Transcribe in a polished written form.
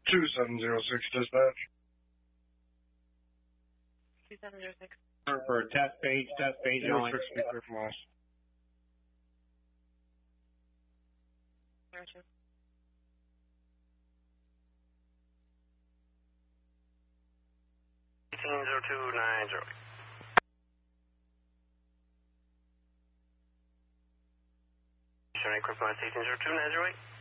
2706 dispatch. 2706. For test page only. 06, be clear from us. Gotcha. Should I equip my 180290?